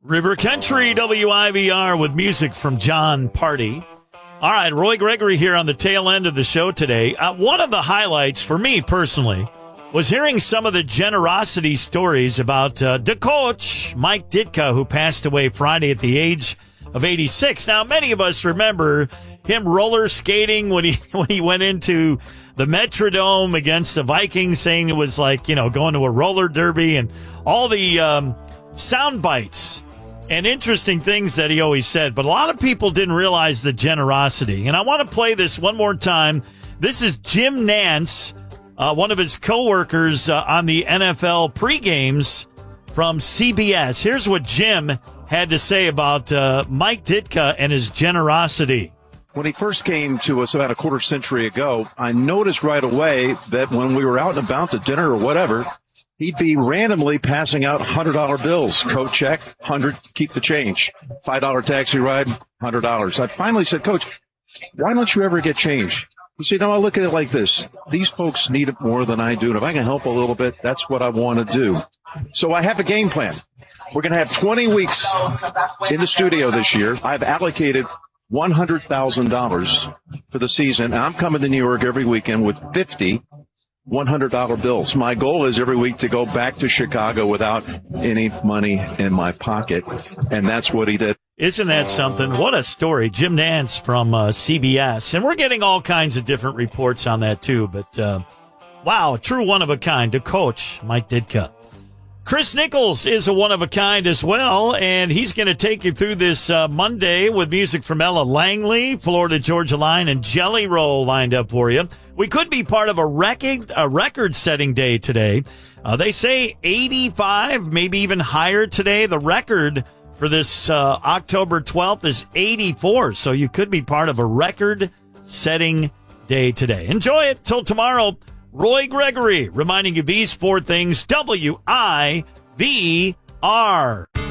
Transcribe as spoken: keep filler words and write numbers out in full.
River Country, W I V R, with music from John Party. All right, Roy Gregory here on the tail end of the show today. Uh, one of the highlights for me personally was hearing some of the generosity stories about uh, the coach, Mike Ditka, who passed away Friday at the age of eighty-six. Now, many of us remember him roller skating when he when he went into the Metrodome against the Vikings, saying it was like, you know, going to a roller derby, and all the um, sound bites and interesting things that he always said. But a lot of people didn't realize the generosity. And I want to play this one more time. This is Jim Nantz, uh, one of his coworkers uh, on the N F L pregames from C B S. Here's what Jim had to say about uh, Mike Ditka and his generosity. When he first came to us about a quarter century ago, I noticed right away that when we were out and about to dinner or whatever, he'd be randomly passing out one hundred dollar bills. Coat check, one hundred dollars, keep the change. five dollar taxi ride, one hundred dollars. I finally said, Coach, why don't you ever get change? He said, no, I look at it like this. These folks need it more than I do. And if I can help a little bit, that's what I want to do. So I have a game plan. We're going to have twenty weeks in the studio this year. I've allocated one hundred thousand dollars for the season. And I'm coming to New York every weekend with fifty one hundred dollar bills. My goal is every week to go back to Chicago without any money in my pocket, and that's what he did. Isn't that something? What a story. Jim Nantz from uh, C B S, and we're getting all kinds of different reports on that too, but uh, wow, true one of a kind. The coach, Mike Ditka. Chris Nichols is a one of a kind as well, and he's going to take you through this uh, Monday with music from Ella Langley, Florida Georgia Line, and Jelly Roll lined up for you. We could be part of a record a record-setting day today. Uh, they say eighty-five, maybe even higher today. The record for this uh, October twelfth is eighty-four, so you could be part of a record-setting day today. Enjoy it till tomorrow. Roy Gregory reminding you these four things, W I V R.